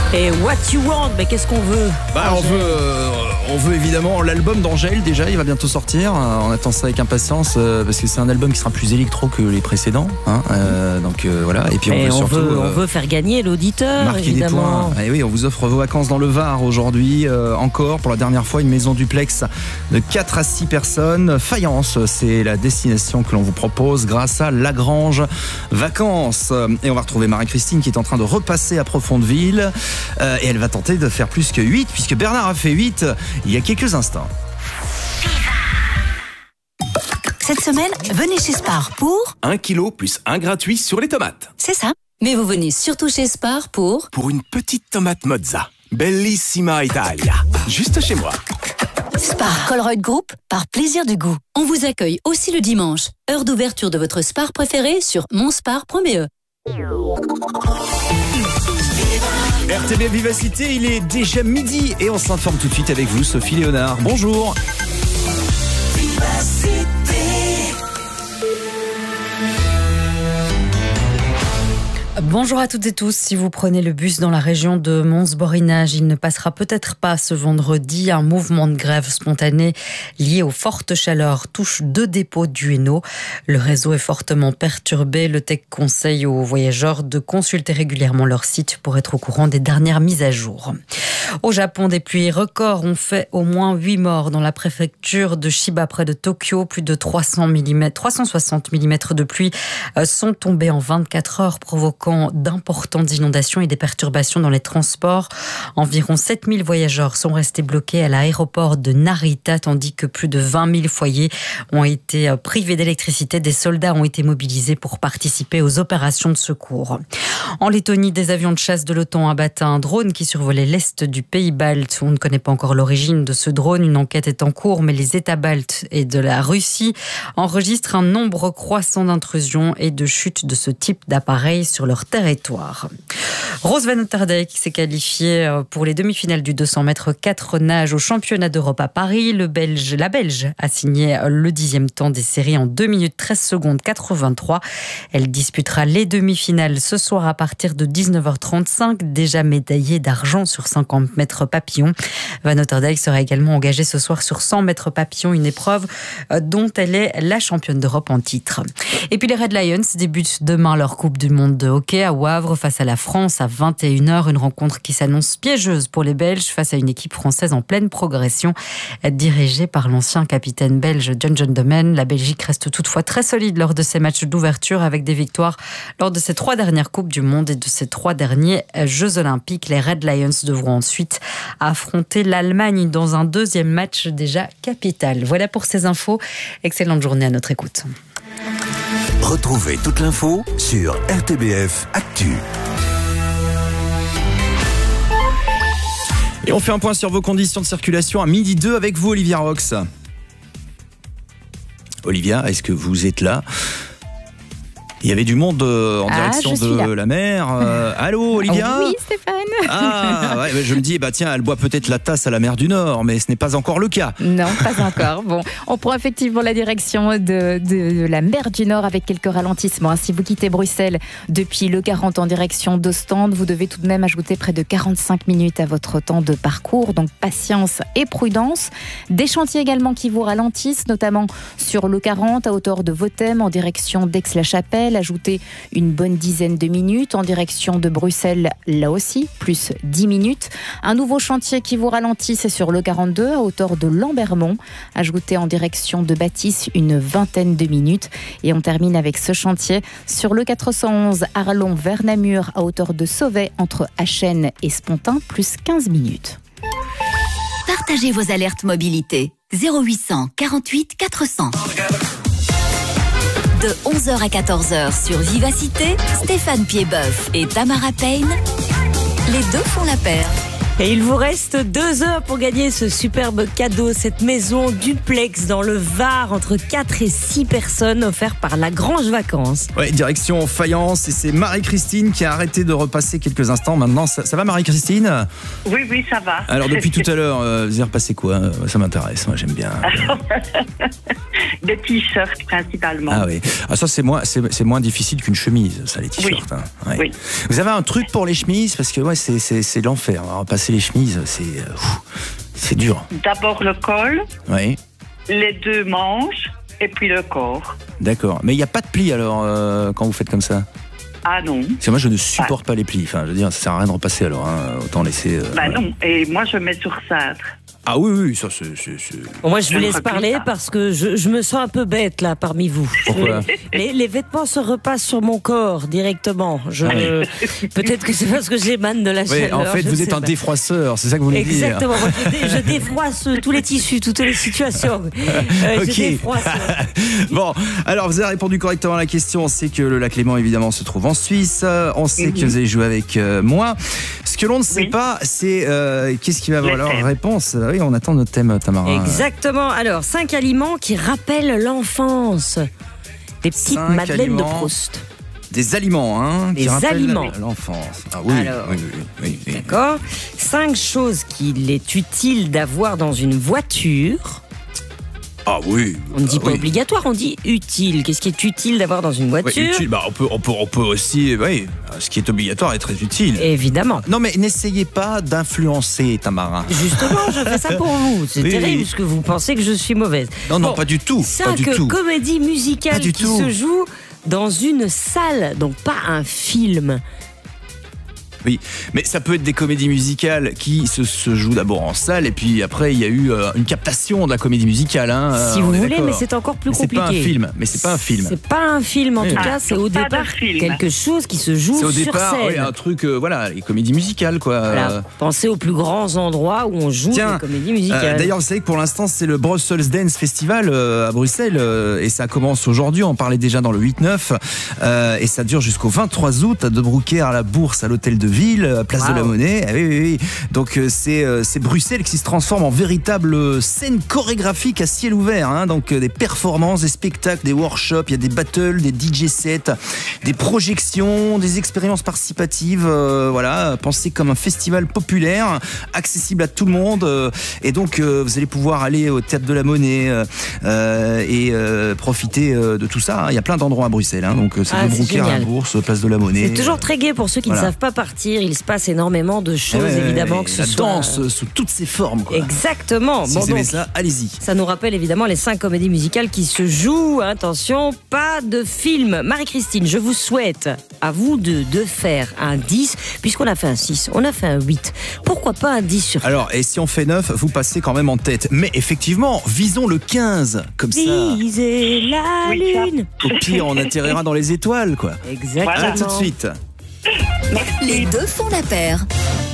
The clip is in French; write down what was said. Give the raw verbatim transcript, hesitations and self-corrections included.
Et What You Want, mais qu'est-ce qu'on veut? Bah, on veut, euh, on veut évidemment l'album d'Angèle. Déjà, il va bientôt sortir. On attend ça avec impatience euh, parce que c'est un album qui sera plus électro que les précédents. Hein, euh, donc euh, voilà. Et puis on Et veut on surtout veut, euh, on veut faire gagner l'auditeur, marquer évidemment. des points. Et oui, on vous offre vos vacances dans le Var aujourd'hui. Euh, encore pour la dernière fois, une maison duplex de quatre à six personnes. Fayence, c'est la destination que l'on vous propose grâce à Lagrange Vacances. Et on va retrouver Marie-Christine qui est en train de repasser à Profondeville. Euh, et elle va tenter de faire plus que huit, puisque Bernard a fait huit il y a quelques instants. Cette semaine, venez chez Spar pour... un kilo plus un gratuit sur les tomates. C'est ça. Mais vous venez surtout chez Spar pour... Pour une petite tomate mozza. Bellissima Italia. Juste chez moi. Spar Colruyt Group, par plaisir du goût. On vous accueille aussi le dimanche. Heure d'ouverture de votre Spar préféré sur monspar point b e. R T B Vivacité, il est déjà midi et on s'informe tout de suite avec vous, Sophie Léonard. Bonjour. Bonjour à toutes et tous. Si vous prenez le bus dans la région de Mons-Borinage, il ne passera peut-être pas ce vendredi. Un mouvement de grève spontané lié aux fortes chaleurs touche deux dépôts du Hainaut. Le réseau est fortement perturbé. Le T E C conseille aux voyageurs de consulter régulièrement leur site pour être au courant des dernières mises à jour. Au Japon, des pluies records ont fait au moins huit morts dans la préfecture de Chiba près de Tokyo. Plus de trois cents millimètres, trois cent soixante millimètres de pluie sont tombés en vingt-quatre heures, provoquant d'importantes inondations et des perturbations dans les transports. Environ sept mille voyageurs sont restés bloqués à l'aéroport de Narita, tandis que plus de vingt mille foyers ont été privés d'électricité. Des soldats ont été mobilisés pour participer aux opérations de secours. En Lettonie, des avions de chasse de l'OTAN abattent un drone qui survolait l'est du pays balte. On ne connaît pas encore l'origine de ce drone. Une enquête est en cours, mais les États baltes et de la Russie enregistrent un nombre croissant d'intrusions et de chutes de ce type d'appareil sur leur territoire. Rose Van Otterdijk s'est qualifiée pour les demi-finales du deux cents mètres quatre nages au championnat d'Europe à Paris. Le Belge, la Belge a signé le dixième temps des séries en deux minutes treize secondes quatre-vingt-trois. Elle disputera les demi-finales ce soir à partir de dix-neuf heures trente-cinq, déjà médaillée d'argent sur cinquante mètres papillon. Van Otterdijk sera également engagée ce soir sur cent mètres papillon, une épreuve dont elle est la championne d'Europe en titre. Et puis les Red Lions débutent demain leur Coupe du Monde de hockey à Wavre face à la France à vingt et une heures. Une rencontre qui s'annonce piégeuse pour les Belges face à une équipe française en pleine progression, dirigée par l'ancien capitaine belge John John Domen. La Belgique reste toutefois très solide lors de ses matchs d'ouverture avec des victoires lors de ses trois dernières Coupes du Monde et de ses trois derniers Jeux Olympiques. Les Red Lions devront ensuite affronter l'Allemagne dans un deuxième match déjà capital. Voilà pour ces infos. Excellente journée à notre écoute. Retrouvez toute l'info sur R T B F Actu. Et on fait un point sur vos conditions de circulation à midi deux avec vous, Olivia Rox. Olivia, est-ce que vous êtes là ? Il y avait du monde euh, en ah, direction de la mer. Euh, allô, Olivia ? Oui, Stéphane. Ah, ouais, je me dis, bah tiens, elle boit peut-être la tasse à la mer du Nord, mais ce n'est pas encore le cas. Non, pas encore. Bon, on prend effectivement la direction de, de, de la mer du Nord avec quelques ralentissements. Si vous quittez Bruxelles depuis le quarante en direction d'Ostende, vous devez tout de même ajouter près de quarante-cinq minutes à votre temps de parcours. Donc patience et prudence. Des chantiers également qui vous ralentissent, notamment sur le quarante à hauteur de Vothème en direction d'Aix-la-Chapelle. Ajoutez une bonne dizaine de minutes. En direction de Bruxelles, là aussi, plus dix minutes. Un nouveau chantier qui vous ralentit, c'est sur le quarante-deux à hauteur de Lambermont. Ajoutez en direction de Bâtisse une vingtaine de minutes. Et on termine avec ce chantier sur le quatre cent onze Arlon vers Namur à hauteur de Sauvet entre Achen et Spontin, plus quinze minutes. Partagez vos alertes mobilité. zéro huit cent quarante-huit quatre cents. De onze heures à quatorze heures sur Vivacité, Stéphane Piedboeuf et Tamara Payne, les deux font la paire. Et il vous reste deux heures pour gagner ce superbe cadeau, cette maison duplex dans le Var entre quatre et six personnes offert par Lagrange Vacances. Ouais, direction Fayence et c'est Marie-Christine qui a arrêté de repasser quelques instants. Maintenant, ça, ça va Marie-Christine? Oui, oui, ça va. Alors depuis tout à l'heure, euh, vous avez repassé quoi? Ça m'intéresse, moi j'aime bien. Des t-shirts principalement. Ah oui, ah, ça c'est moins, c'est, c'est moins difficile qu'une chemise, ça les t-shirts. Oui. Hein. Ouais. Oui. Vous avez un truc pour les chemises? Parce que ouais, c'est, c'est, c'est l'enfer. Alors, passer les chemises, c'est, euh, pff, c'est dur. D'abord le col, Oui. les deux manches et puis le corps. D'accord. Mais il n'y a pas de plis alors euh, quand vous faites comme ça? Ah non. Parce que moi je ne supporte pas les plis. Enfin, je veux dire, ça sert à rien de repasser alors. Hein. Autant laisser. Euh, Bah voilà. non. Et moi je mets sur cintre. Ah oui, oui, ça c'est. c'est, c'est... Bon, moi, je vous Je ne laisse recule parler pas. parce que je, je me sens un peu bête là parmi vous. Pourquoi? Les, les vêtements se repassent sur mon corps directement. Je, peut-être que c'est parce que j'émane de la Oui, chaleur. en fait, je vous sais êtes un pas. défroisseur, c'est ça que vous voulez dire? Exactement. Moi, je, dé- je défroisse tous les tissus, toutes les situations. Euh, Ok. Je défroisse. Bon, alors vous avez répondu correctement à la question. On sait que le lac Léman évidemment se trouve en Suisse. Euh, On sait Mhm. que vous allez jouer avec euh, moi. Ce que l'on ne sait Oui. pas, c'est euh, qu'est-ce qui va avoir Le leur thème. réponse. Ah oui, on attend notre thème, Tamara. Exactement. Alors, cinq aliments qui rappellent l'enfance. Des petites Cinq madeleines aliments. de Proust. Des aliments, hein, qui Des rappellent aliments. l'enfance. Ah oui, Alors. oui, oui, oui, oui. D'accord. Cinq choses qu'il est utile d'avoir dans une voiture. Ah oui. On ne dit ah pas oui. obligatoire, on dit utile. Qu'est-ce qui est utile d'avoir dans une Ouais, voiture? utile, bah, on, peut, on, peut, on peut aussi, oui, ce qui est obligatoire est très utile. Évidemment. Non mais n'essayez pas d'influencer Tamara. Justement, je fais ça pour vous. C'est Oui, terrible oui. parce que vous pensez que je suis mauvaise. Non, non, Bon, pas du tout. Pas Cinq du tout. comédies Pas musicales du qui tout. se jouent dans une salle, donc pas un film. Oui, mais ça peut être des comédies musicales qui se, se jouent d'abord en salle et puis après il y a eu euh, une captation de la comédie musicale. Hein, si euh, vous on est voulez, d'accord. mais c'est encore plus Mais c'est compliqué. pas un film. Mais c'est pas un film. C'est pas un film en Oui. tout Ah, cas, c'est donc au pas de départ film. quelque chose qui se joue C'est au sur départ scène. oui, un truc, euh, voilà, les comédies musicales quoi. Voilà. Euh, Pensez aux plus grands endroits où on joue Tiens, des comédies musicales. Euh, D'ailleurs, vous savez que pour l'instant, c'est le Brussels Dance Festival euh, à Bruxelles euh, et ça commence aujourd'hui. On en parlait déjà dans le huit neuf euh, et ça dure jusqu'au vingt-trois août à De Broecker à la Bourse, à l'Hôtel de Ville, à Place Wow. de la Monnaie. Ah oui, oui, oui. Donc euh, c'est euh, c'est Bruxelles qui se transforme en véritable scène chorégraphique à ciel ouvert. Hein. Donc euh, des performances, des spectacles, des workshops, il y a des battles, des D J sets, des projections, des expériences participatives. Euh, voilà, pensez comme un festival populaire, accessible à tout le monde. Euh, et donc euh, vous allez pouvoir aller au Théâtre de la Monnaie euh, euh, et euh, profiter euh, de tout ça. Hein. Il y a plein d'endroits à Bruxelles. Hein. Donc euh, c'est Ah, De c'est Broecker à la génial. Bourse, Place de la Monnaie. C'est toujours très gai pour ceux qui Voilà. ne savent pas partir. Il se passe énormément de choses, Ouais, ouais, évidemment, ouais, que ce la soit... danse euh, sous toutes ses formes. Quoi. Exactement. Si Bon, vous aimez donc, ça, allez-y. ça nous rappelle évidemment les cinq comédies musicales qui se jouent. Attention, pas de film. Marie-Christine, je vous souhaite à vous de, de faire un dix, puisqu'on a fait un six, on a fait un huit. Pourquoi pas un dix sur Alors, et si on fait neuf, vous passez quand même en tête. Mais effectivement, visons le quinze, comme ça. Viser la Oui, ça. lune. Au pire, on atterrira dans les étoiles, quoi. Exactement. Voilà. À tout de suite. Les deux font la paire.